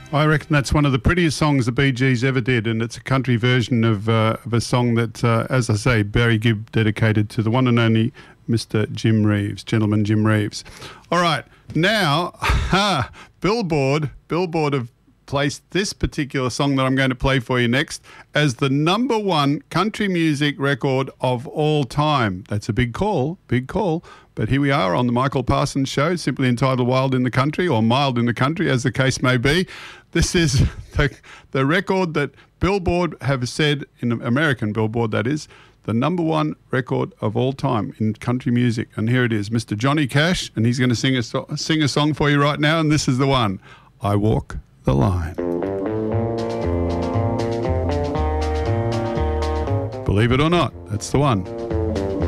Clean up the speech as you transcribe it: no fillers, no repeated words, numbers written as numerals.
I reckon that's one of the prettiest songs the Bee Gees ever did, and it's a country version of a song that, as I say, Barry Gibb dedicated to the one and only Mr. Jim Reeves, Gentleman Jim Reeves. All right, now, Billboard have placed this particular song that I'm going to play for you next as the number one country music record of all time. That's a big call. But here we are on the Michael Parsons Show, simply entitled Wild in the Country, or Mild in the Country, as the case may be. This is the record that Billboard have said, in American Billboard that is, the number one record of all time in country music. And here it is, Mr. Johnny Cash, and he's going to sing a song for you right now, and this is the one, I Walk the Line. Believe it or not, that's the one.